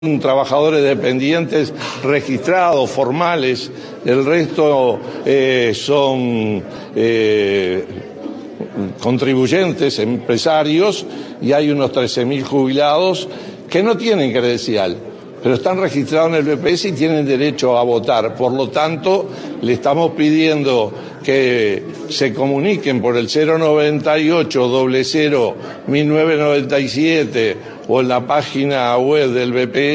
Trabajadores dependientes registrados, formales, el resto son contribuyentes, empresarios, y hay unos 13.000 jubilados que no tienen credencial, pero están registrados en el BPS y tienen derecho a votar. Por lo tanto, le estamos pidiendo que se comuniquen por el 098 00 1997 o en la página web del BPS.